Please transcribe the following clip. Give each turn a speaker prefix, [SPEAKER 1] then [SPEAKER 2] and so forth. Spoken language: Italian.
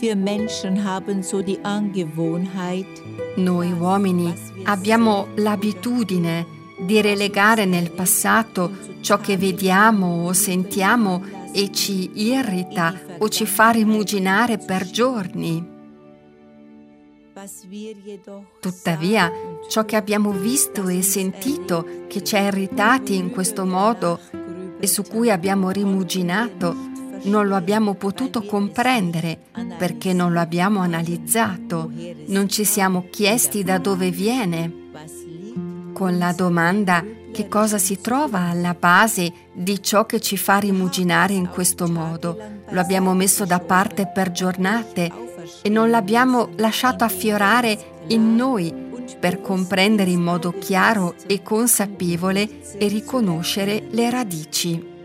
[SPEAKER 1] Wir Menschen haben so die Angewohnheit,
[SPEAKER 2] Noi uomini abbiamo l'abitudine di relegare nel passato ciò che vediamo o sentiamo e ci irrita o ci fa rimuginare per giorni. Tuttavia, ciò che abbiamo visto e sentito che ci ha irritati in questo modo e su cui abbiamo rimuginato, non lo abbiamo potuto comprendere perché non lo abbiamo analizzato, non ci siamo chiesti da dove viene. Con la domanda che cosa si trova alla base di ciò che ci fa rimuginare in questo modo, lo abbiamo messo da parte per giornate e non l'abbiamo lasciato affiorare in noi per comprendere in modo chiaro e consapevole e riconoscere le radici.